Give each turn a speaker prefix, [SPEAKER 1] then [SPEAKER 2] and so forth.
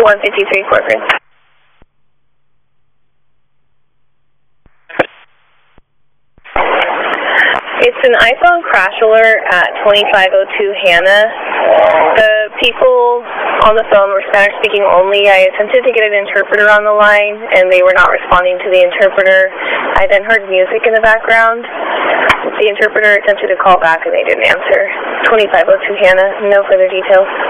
[SPEAKER 1] 153 Corcoran. It's an iPhone crash alert at 2502 Hannah. The people on the phone were Spanish speaking only. I attempted to get an interpreter on the line, and they were not responding to the interpreter. I then heard music in the background. The interpreter attempted to call back, and they didn't answer. 2502 Hannah, no further details.